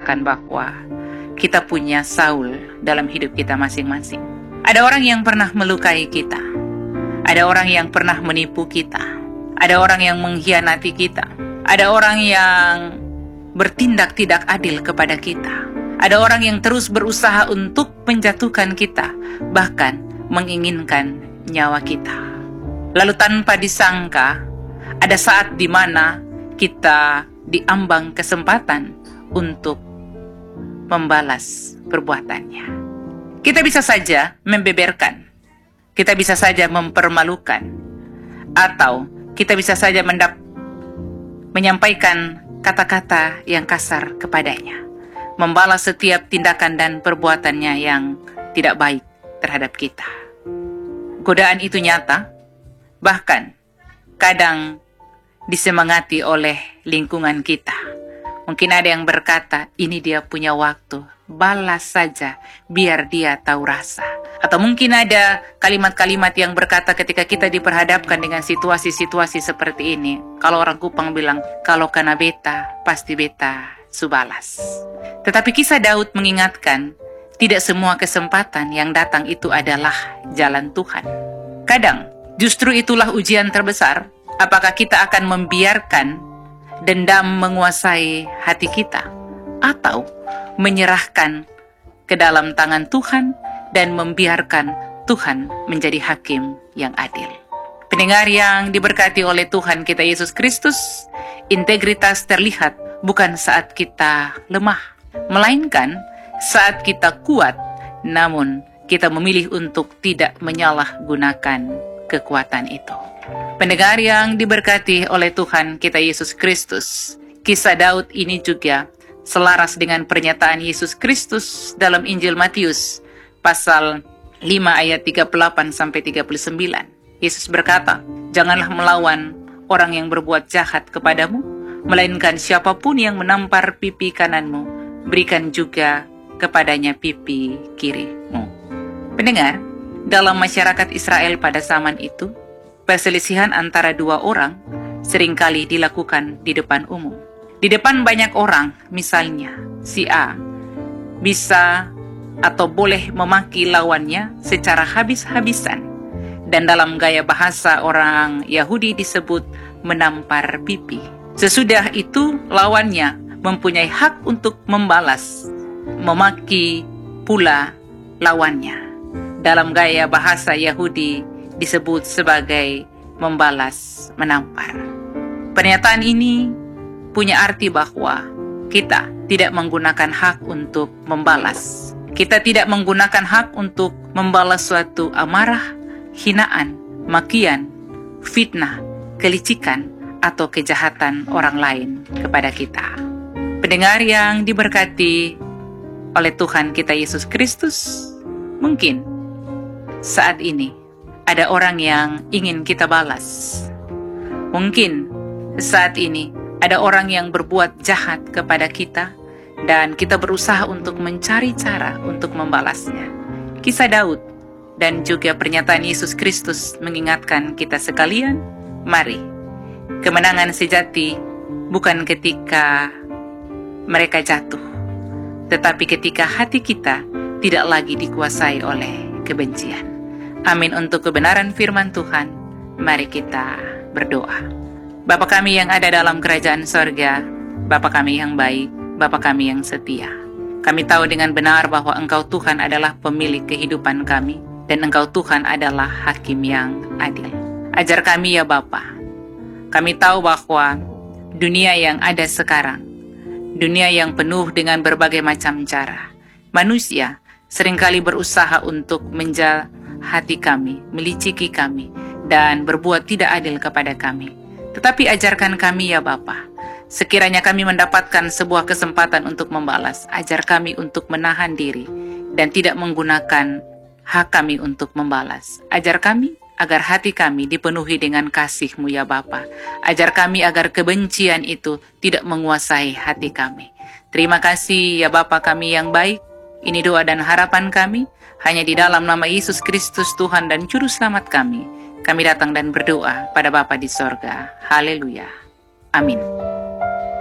mengatakan bahwa kita punya Saul dalam hidup kita masing-masing. Ada orang yang pernah melukai kita. Ada orang yang pernah menipu kita. Ada orang yang mengkhianati kita. Ada orang yang bertindak tidak adil kepada kita. Ada orang yang terus berusaha untuk menjatuhkan kita, bahkan menginginkan nyawa kita. Lalu tanpa disangka, ada saat di mana kita diambang kesempatan untuk membalas perbuatannya. Kita bisa saja membeberkan, kita bisa saja mempermalukan, atau kita bisa saja menyampaikan kata-kata yang kasar kepadanya, membalas setiap tindakan dan perbuatannya yang tidak baik terhadap kita. Godaan itu nyata, bahkan kadang disemangati oleh lingkungan kita. Mungkin ada yang berkata, ini dia punya waktu, balas saja biar dia tahu rasa. Atau mungkin ada kalimat-kalimat yang berkata ketika kita diperhadapkan dengan situasi-situasi seperti ini. Kalau orang Kupang bilang, kalau kena beta, pasti beta subalas. Tetapi kisah Daud mengingatkan, tidak semua kesempatan yang datang itu adalah jalan Tuhan. Kadang, justru itulah ujian terbesar. Apakah kita akan membiarkan dendam menguasai hati kita, atau menyerahkan ke dalam tangan Tuhan dan membiarkan Tuhan menjadi hakim yang adil. Pendengar yang diberkati oleh Tuhan kita Yesus Kristus, integritas terlihat bukan saat kita lemah, melainkan saat kita kuat, namun kita memilih untuk tidak menyalahgunakan kekuatan itu. Pendengar yang diberkati oleh Tuhan kita Yesus Kristus, kisah Daud ini juga selaras dengan pernyataan Yesus Kristus dalam Injil Matius pasal 5 ayat 38-39. Yesus berkata, janganlah melawan orang yang berbuat jahat kepadamu, melainkan siapapun yang menampar pipi kananmu, berikan juga kepadanya pipi kirimu. Pendengar, dalam masyarakat Israel pada zaman itu, perselisihan antara dua orang seringkali dilakukan di depan umum. Di depan banyak orang, misalnya si A bisa atau boleh memaki lawannya secara habis-habisan. Dan dalam gaya bahasa orang Yahudi disebut menampar pipi. Sesudah itu lawannya mempunyai hak untuk membalas, memaki pula lawannya. Dalam gaya bahasa Yahudi disebut sebagai membalas menampar. Pernyataan ini punya arti bahwa kita tidak menggunakan hak untuk membalas. Kita tidak menggunakan hak untuk membalas suatu amarah, hinaan, makian, fitnah, kelicikan, atau kejahatan orang lain kepada kita. Pendengar yang diberkati oleh Tuhan kita Yesus Kristus, mungkin saat ini ada orang yang ingin kita balas. Mungkin saat ini ada orang yang berbuat jahat kepada kita dan kita berusaha untuk mencari cara untuk membalasnya. Kisah Daud dan juga pernyataan Yesus Kristus mengingatkan kita sekalian, mari, kemenangan sejati bukan ketika mereka jatuh, tetapi ketika hati kita tidak lagi dikuasai oleh kebencian. Amin untuk kebenaran firman Tuhan. Mari kita berdoa. Bapa kami yang ada dalam kerajaan sorga, Bapa kami yang baik, Bapa kami yang setia. Kami tahu dengan benar bahwa Engkau Tuhan adalah pemilik kehidupan kami, dan Engkau Tuhan adalah hakim yang adil. Ajar kami ya Bapa. Kami tahu bahwa dunia yang ada sekarang, dunia yang penuh dengan berbagai macam cara, manusia seringkali berusaha untuk menjahati kami, meliciki kami, dan berbuat tidak adil kepada kami. Tetapi ajarkan kami ya Bapa, sekiranya kami mendapatkan sebuah kesempatan untuk membalas, ajar kami untuk menahan diri dan tidak menggunakan hak kami untuk membalas. Ajar kami agar hati kami dipenuhi dengan kasih-Mu ya Bapa. Ajar kami agar kebencian itu tidak menguasai hati kami. Terima kasih ya Bapa kami yang baik. Ini doa dan harapan kami hanya di dalam nama Yesus Kristus Tuhan dan Juru Selamat kami. Kami datang dan berdoa pada Bapa di sorga. Haleluya. Amin.